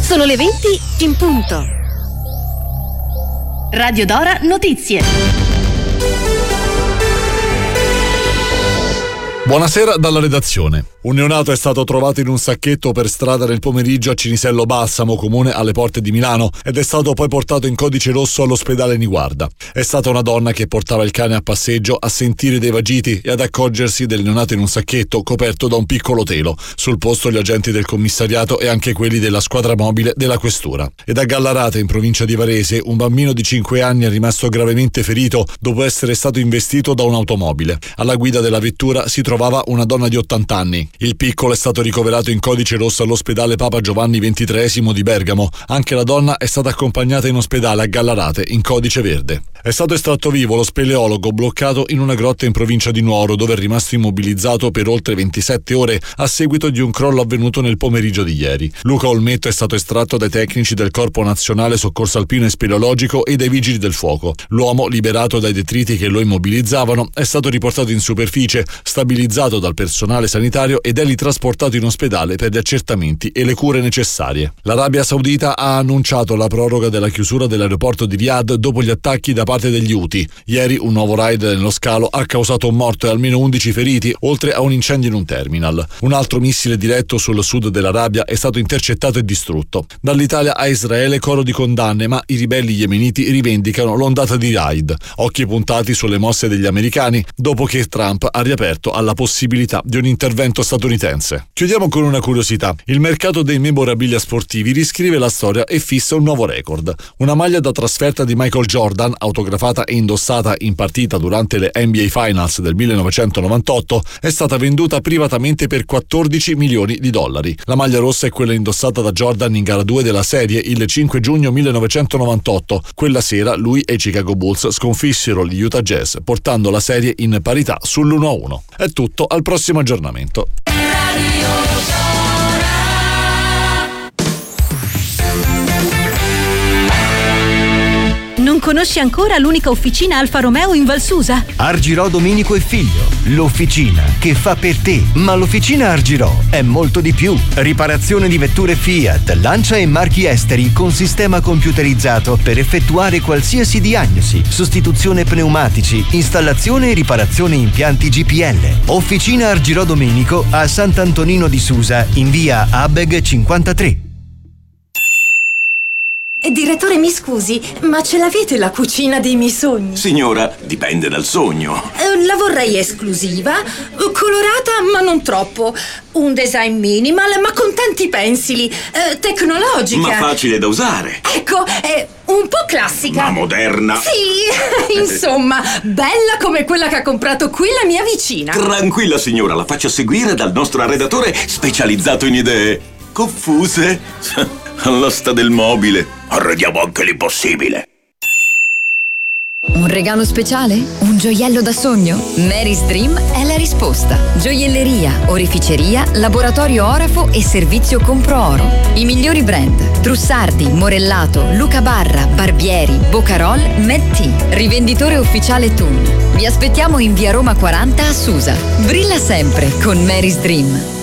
Sono le 20 in punto. Radio Dora Notizie. Buonasera dalla redazione. Un neonato è stato trovato in un sacchetto per strada nel pomeriggio a Cinisello Balsamo, comune alle porte di Milano, ed è stato poi portato in codice rosso all'ospedale Niguarda. È stata una donna che portava il cane a passeggio a sentire dei vagiti e ad accorgersi del neonato in un sacchetto coperto da un piccolo telo. Sul posto gli agenti del commissariato e anche quelli della squadra mobile della questura. Ed a Gallarate, in provincia di Varese, un bambino di 5 anni è rimasto gravemente ferito dopo essere stato investito da un'automobile. Alla guida della vettura si trovava una donna di 80 anni. Il piccolo è stato ricoverato in codice rosso all'ospedale Papa Giovanni XXIII di Bergamo. Anche la donna è stata accompagnata in ospedale a Gallarate in codice verde. È stato estratto vivo lo speleologo bloccato in una grotta in provincia di Nuoro, dove è rimasto immobilizzato per oltre 27 ore a seguito di un crollo avvenuto nel pomeriggio di ieri. Luca Olmetto è stato estratto dai tecnici del Corpo Nazionale Soccorso Alpino e Speleologico e dai Vigili del Fuoco. L'uomo, liberato dai detriti che lo immobilizzavano, è stato riportato in superficie, stabilizzato dal personale sanitario ed è ritrasportato in ospedale per gli accertamenti e le cure necessarie. L'Arabia Saudita ha annunciato la proroga della chiusura dell'aeroporto di Riyadh dopo gli attacchi da parte degli Houthi. Ieri un nuovo raid nello scalo ha causato un morto e almeno 11 feriti, oltre a un incendio in un terminal. Un altro missile diretto sul sud dell'Arabia è stato intercettato e distrutto. Dall'Italia a Israele coro di condanne, ma i ribelli yemeniti rivendicano l'ondata di raid. Occhi puntati sulle mosse degli americani dopo che Trump ha riaperto alla possibilità di un intervento statunitense. Chiudiamo con una curiosità. Il mercato dei memorabilia sportivi riscrive la storia e fissa un nuovo record. Una maglia da trasferta di Michael Jordan, autografata e indossata in partita durante le NBA Finals del 1998, è stata venduta privatamente per $14 milioni. La maglia rossa è quella indossata da Jordan in gara 2 della serie il 5 giugno 1998. Quella sera lui e i Chicago Bulls sconfissero gli Utah Jazz, portando la serie in parità sull'1-1. È tutto, al prossimo aggiornamento. Non conosci ancora l'unica officina Alfa Romeo in Valsusa? Argirò Domenico e Figlio, l'officina che fa per te. Ma l'officina Argirò è molto di più. Riparazione di vetture Fiat, Lancia e marchi esteri con sistema computerizzato per effettuare qualsiasi diagnosi, sostituzione pneumatici, installazione e riparazione impianti GPL. Officina Argirò Domenico a Sant'Antonino di Susa in via Abeg 53. Direttore, mi scusi, ma ce l'avete la cucina dei miei sogni? Signora, dipende dal sogno. La vorrei esclusiva, colorata ma non troppo, un design minimal ma con tanti pensili, tecnologica. Ma facile da usare. Ecco, un po' classica. Ma moderna. Sì, insomma, bella come quella che ha comprato qui la mia vicina. Tranquilla signora, la faccio seguire dal nostro arredatore specializzato in idee confuse. All'asta del mobile. Arrediamo anche l'impossibile. Un regalo speciale? Un gioiello da sogno? Mary's Dream è la risposta. Gioielleria, oreficeria, laboratorio orafo e servizio compro oro. I migliori brand: Trussardi, Morellato, Luca Barra, Barbieri, Bocarol, Metti. Rivenditore ufficiale TUN. Vi aspettiamo in via Roma 40 a Susa. Brilla sempre con Mary's Dream.